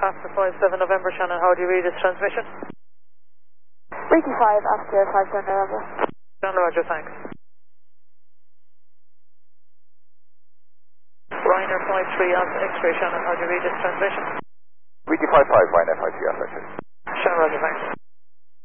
After 57 November, Shannon, how do you read this transmission? Ricky 5 after 57 November. Shannon, Roger, thanks. Ryanair 53 Alpha X-ray, Shannon, how do you read this transmission? Ricky 55, Ryanair 53 Alpha X-ray. Shannon, Roger, thanks.